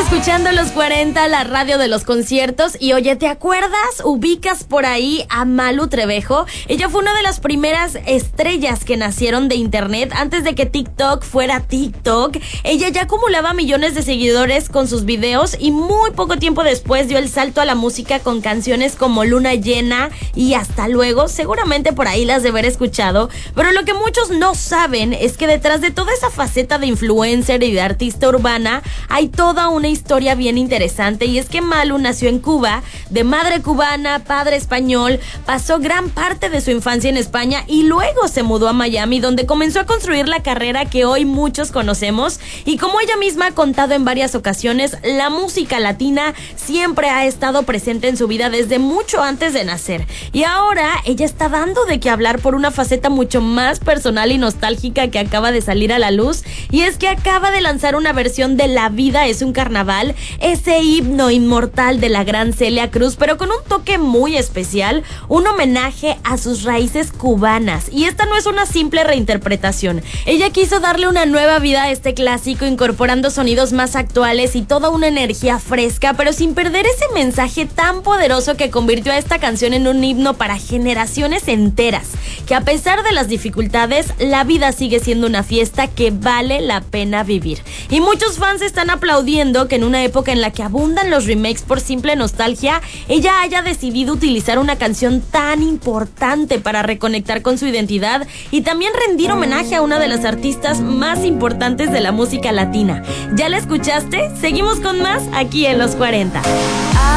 escuchando Los 40, la radio de los conciertos. Y oye, ¿te acuerdas? ¿Ubicas por ahí a Malú Trevejo? Ella fue una de las primeras estrellas que nacieron de internet antes de que TikTok fuera TikTok. Ella ya acumulaba millones de seguidores con sus videos y muy poco tiempo después dio el salto a la música con canciones como Luna Llena y Hasta Luego. Seguramente por ahí las de haber escuchado, pero lo que muchos no saben es que detrás de toda esa faceta de influencer y de artista urbana hay toda una historia bien interesante, y es que Malú nació en Cuba, de madre cubana, padre español, pasó gran parte de su infancia en España y luego se mudó a Miami, donde comenzó a construir la carrera que hoy muchos conocemos. Y como ella misma ha contado en varias ocasiones, la música latina siempre ha estado presente en su vida desde mucho antes de nacer, y ahora ella está dando de qué hablar por una faceta mucho más personal y nostálgica que acaba de salir a la luz, y es que acaba de lanzar una versión de La vida es un carnaval, ese himno inmortal de la gran Celia Cruz, pero con un toque muy especial, un homenaje a sus raíces cubanas. Y esta no es una simple reinterpretación, ella quiso darle una nueva vida a este clásico, incorporando sonidos más actuales y toda una energía fresca, pero sin perder ese mensaje tan poderoso que convirtió a esta canción en un himno para generaciones enteras, que a pesar de las dificultades, la vida sigue siendo una fiesta que vale la pena vivir. Y muchos fans están aplaudiendo que en una época en la que abundan los remakes por simple nostalgia, ella haya decidido utilizar una canción tan importante para reconectar con su identidad y también rendir homenaje a una de las artistas más importantes de la música latina. ¿Ya la escuchaste? Seguimos con más aquí en Los 40.